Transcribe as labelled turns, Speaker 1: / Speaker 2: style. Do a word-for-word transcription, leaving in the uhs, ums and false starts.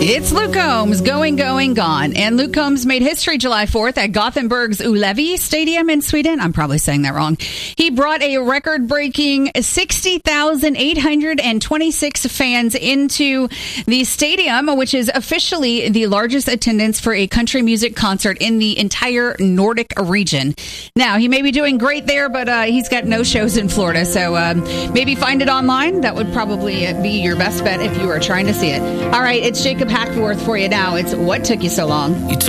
Speaker 1: It's Luke Combs, going, going, gone. And Luke Combs made history July fourth at Gothenburg's Ullevi Stadium in Sweden. I'm probably saying that wrong. He brought a record-breaking sixty thousand eight hundred twenty-six fans into the stadium, which is officially the largest attendance for a country music concert in the entire Nordic region. Now, he may be doing great there, but uh, he's got no shows in Florida, so um, maybe find it online. That would probably be your best bet if you are trying to see it. All right, it's Jacob Hackworth for you now. It's What Took You So Long?
Speaker 2: You